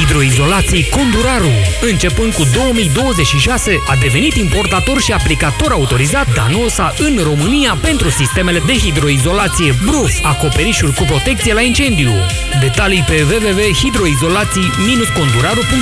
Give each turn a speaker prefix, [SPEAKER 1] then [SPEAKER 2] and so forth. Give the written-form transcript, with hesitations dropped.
[SPEAKER 1] Hidroizolații Conduraru. Începând cu 2026, a devenit importator și aplicator autorizat Danosa în România pentru sistemele de hidroizolație Bruf, acoperișuri cu protecție la incendiu. Detalii pe www.hidroizolații-conduraru.ro.